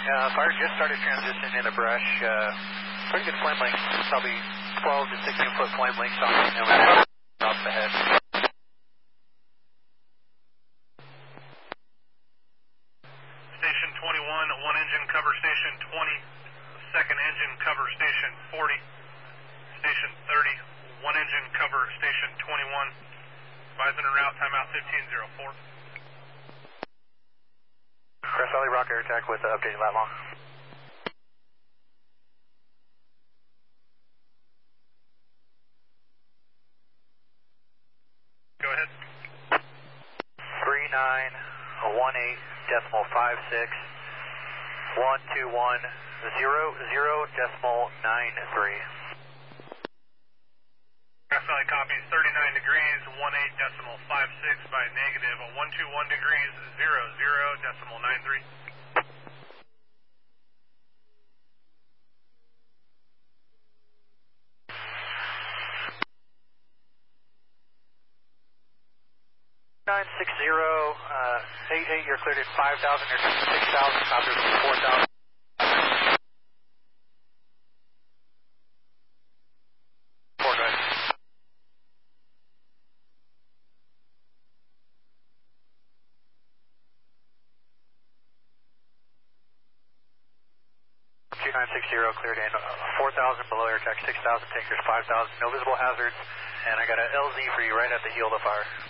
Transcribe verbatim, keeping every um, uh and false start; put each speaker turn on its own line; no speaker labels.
Uh, fire just started transitioning into brush. Uh, pretty good flame length, probably twelve to sixteen foot flame length on the off the head.
Station twenty-one, one engine cover station twenty, second engine cover station forty, station thirty, one engine cover station twenty-one, advising en route, timeout fifteen oh four.
Crest Valley Rock Air Attack with uh, updated lat long.
Go ahead.
three nine one eight decimal five six one two one zero zero decimal nine three.
Crest Valley copies thirty-nine degrees, one eight decimal five six by negative one two one degrees, zero zero decimal nine three.
nine six zero, uh, eight eight, you're cleared at five thousand, you're six thousand, copy four thousand. Four, go ahead. two nine six zero, cleared in, uh, four thousand below air track, six thousand tankers, five thousand, no visible hazards, and I got a L Z for you right at the heel of the fire.